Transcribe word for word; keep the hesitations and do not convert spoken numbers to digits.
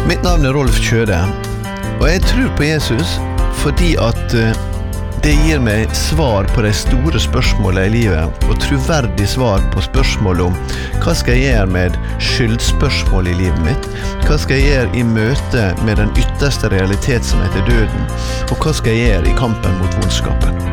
Mitt navn er Rolf Kjøde, og jeg tror på Jesus fordi at det gir meg svar på de store spørsmålene i livet, og troverdig svar på spørsmål om hva skal jeg gjøre med skyldspørsmål i livet mitt, hva skal jeg gjøre i møte med den ytterste realitet som heter døden, og hva skal jeg gjøre i kampen mot vondskapen.